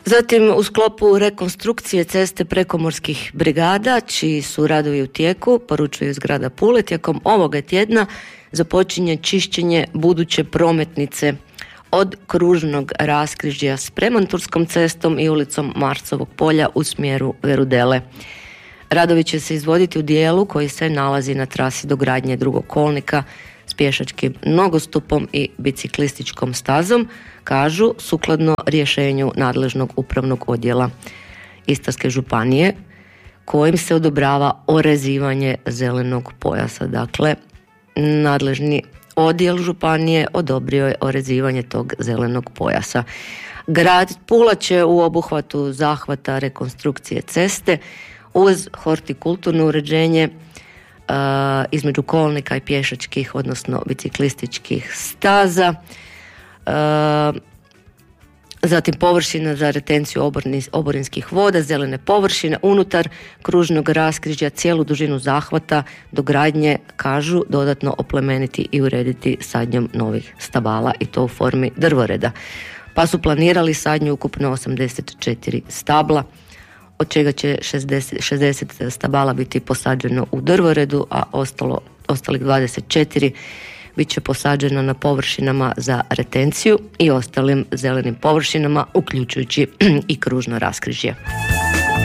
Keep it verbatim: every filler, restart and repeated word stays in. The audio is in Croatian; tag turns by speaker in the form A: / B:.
A: Zatim u sklopu rekonstrukcije ceste prekomorskih brigada, čiji su radovi u tijeku, poručuju iz grada Pule, tijekom ovoga tjedna započinje čišćenje buduće prometnice od kružnog raskrižja s Premonturskom cestom i ulicom Marcovog polja u smjeru Verudele. Radovi će se izvoditi u dijelu koji se nalazi na trasi dogradnje drugog kolnika s pješačkim nogostupom i biciklističkom stazom, kažu sukladno rješenju nadležnog upravnog odjela Istarske županije, kojim se odobrava orezivanje zelenog pojasa. Dakle, nadležni odjel županije odobrio je orezivanje tog zelenog pojasa. Grad Pula će u obuhvatu zahvata rekonstrukcije ceste uz hortikulturno uređenje uh, između kolnika i pješačkih, odnosno biciklističkih staza, uh, zatim površina za retenciju oborni, oborinskih voda, zelene površine unutar kružnog raskrižja, cijelu dužinu zahvata do gradnje, kažu, dodatno oplemeniti i urediti sadnjom novih stabala, i to u formi drvoreda. Pa su planirali sadnju ukupno osamdeset četiri stabla, od čega će šezdeset, šezdeset stabala biti posađeno u drvoredu, a ostalo, ostalih dvadeset četiri bit će posađeno na površinama za retenciju i ostalim zelenim površinama, uključujući i kružno raskrižje.